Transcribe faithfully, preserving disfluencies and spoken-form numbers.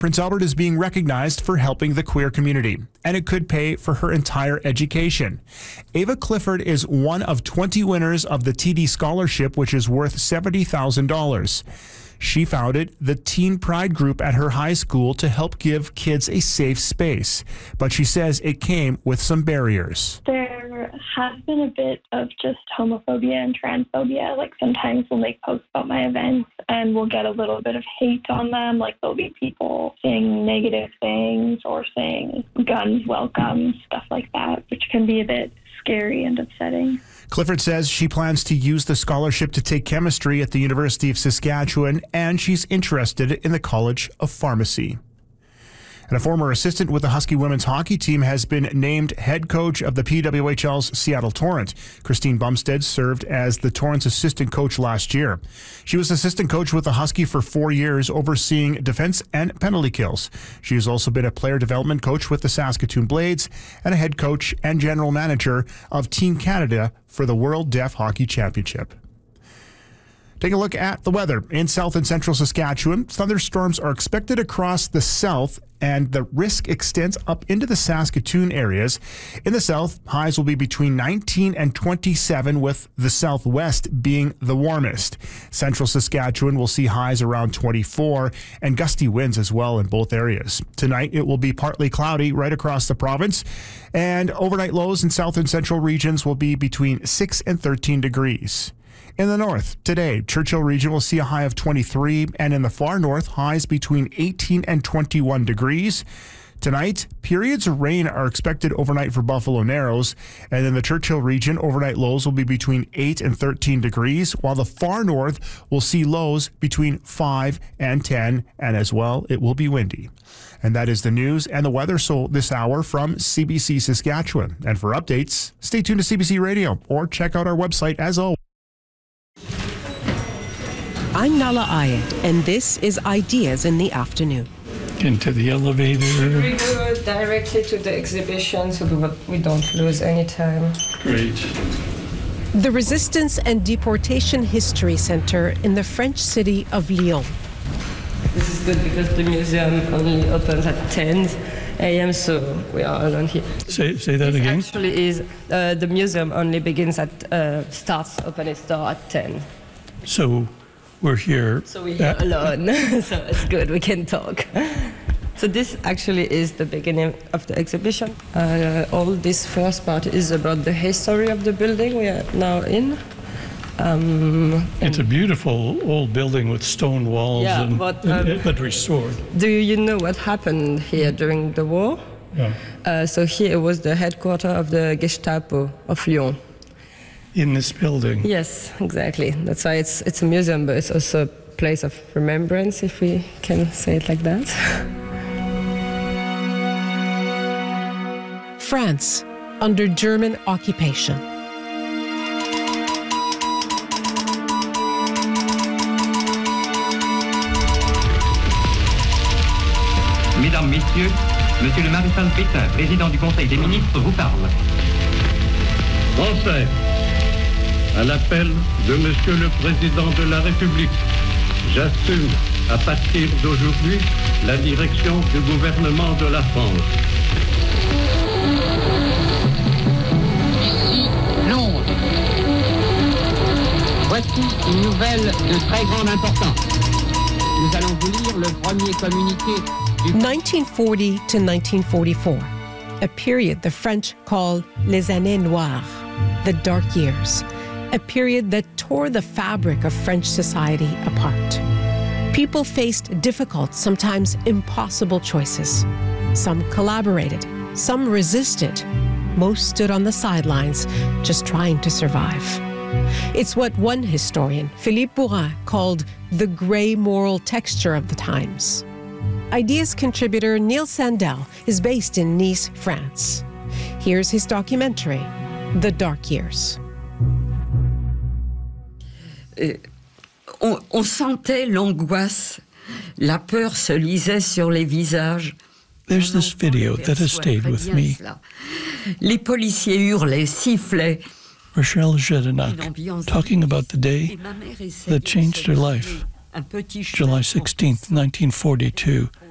Prince Albert is being recognized for helping the queer community, and it could pay for her entire education. Ava Clifford is one of twenty winners of the T D Scholarship, which is worth seventy thousand dollars. She founded the Teen Pride group at her high school to help give kids a safe space, but she says it came with some barriers. There has been a bit of just homophobia and transphobia. Like sometimes we'll make posts about my events and we'll get a little bit of hate on them. Like there'll be people saying negative things or saying guns welcome, stuff like that, which can be a bit scary and upsetting. Clifford says she plans to use the scholarship to take chemistry at the University of Saskatchewan, and she's interested in the College of Pharmacy. And a former assistant with the Husky women's hockey team has been named head coach of the P W H L's Seattle Torrent. Christine Bumstead served as the Torrent's assistant coach last year. She was assistant coach with the Husky for four years, overseeing defense and penalty kills. She has also been a player development coach with the Saskatoon Blades and a head coach and general manager of Team Canada for the World Deaf Hockey Championship. Take a look at the weather. In south and central Saskatchewan, thunderstorms are expected across the south, and the risk extends up into the Saskatoon areas. In the south, highs will be between nineteen and twenty-seven, with the southwest being the warmest. Central Saskatchewan will see highs around twenty-four, and gusty winds as well in both areas. Tonight, it will be partly cloudy right across the province, and overnight lows in south and central regions will be between six and thirteen degrees. In the north, today, Churchill region will see a high of twenty-three, and in the far north, highs between eighteen and twenty-one degrees. Tonight, periods of rain are expected overnight for Buffalo Narrows, and in the Churchill region, overnight lows will be between eight and thirteen degrees, while the far north will see lows between five and ten, and as well, it will be windy. And that is the news and the weather so this hour from C B C Saskatchewan. And for updates, stay tuned to C B C Radio or check out our website as always. I'm Nala Ayed, and this is Ideas in the Afternoon. Into the elevator. We go directly to the exhibition so that we don't lose any time. Great. The Resistance and Deportation History Center in the French city of Lyon. This is good because the museum only opens at ten a.m., so we are alone here. Say, say that this again. Actually, is uh, the museum only begins at uh, starts open its door at ten. So we're here. So we're here alone. So it's good. We can talk. So this actually is the beginning of the exhibition. Uh, all this first part is about the history of the building we are now in. Um, it's a beautiful old building with stone walls, yeah, and, but, um, and, but restored. Do you know what happened here during the war? Yeah. Uh, so here was the headquarters of the Gestapo of Lyon. In this building? Yes, exactly. That's why it's it's a museum, but it's also a place of remembrance, if we can say it like that. France, under German occupation. Mesdames, Messieurs, Monsieur le Maréchal Pétain, président du Conseil des ministres, vous parle. Français, à l'appel de Monsieur le Président de la République, j'assume à partir d'aujourd'hui la direction du gouvernement de la France. Ici, Londres. Voici une nouvelle de très grande importance. Nous allons vous lire le premier communiqué du... nineteen forty to nineteen forty-four, a period the French call les années noires, the dark years, a period that tore the fabric of French society apart. People faced difficult, sometimes impossible choices. Some collaborated, some resisted. Most stood on the sidelines, just trying to survive. It's what one historian, Philippe Bourrin, called the gray moral texture of the times. Ideas contributor Neil Sandel is based in Nice, France. Here's his documentary, The Dark Years. Euh, on, on sentait l'angoisse, la peur se lisait sur les visages. There's this video that has stayed with me. Les policiers hurlaient, sifflaient. Rochelle Jedinak talking about the day that changed her life. July sixteenth, nineteen forty-two,